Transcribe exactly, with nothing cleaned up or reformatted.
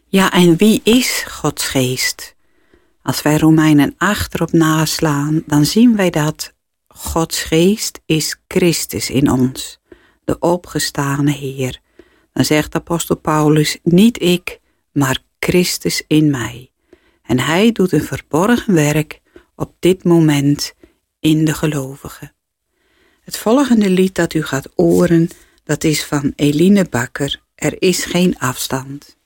Ja, en wie is Gods geest? Als wij Romeinen acht erop naslaan, dan zien wij dat Gods geest is Christus in ons, de opgestane Heer. Dan zegt apostel Paulus, niet ik, maar Christus in mij. En hij doet een verborgen werk op dit moment in de gelovigen. Het volgende lied dat u gaat horen, dat is van Eline Bakker, Er is geen afstand.